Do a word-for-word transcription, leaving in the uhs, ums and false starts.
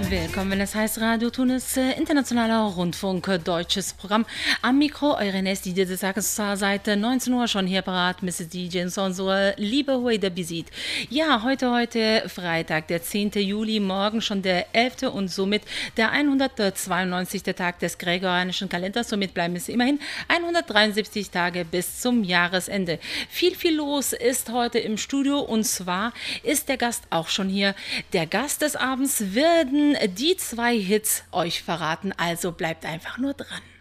Willkommen, wenn es heißt Radio Tunis, äh, internationaler Rundfunk, äh, deutsches Programm. Am Mikro, eure Nes, die diese Tages seit äh, neunzehn Uhr schon hier parat, Misses D J und so, äh, liebe Huide Bisit. Ja, heute, heute Freitag, der zehnte Juli, morgen schon der elfte und somit der hundertzweiundneunzigste Tag des gregorianischen Kalenders. Somit bleiben es immerhin hundertdreiundsiebzig Tage bis zum Jahresende. Viel, viel los ist heute im Studio und zwar ist der Gast auch schon hier. Der Gast des Abends werden die zwei Hits euch verraten, also bleibt einfach nur dran.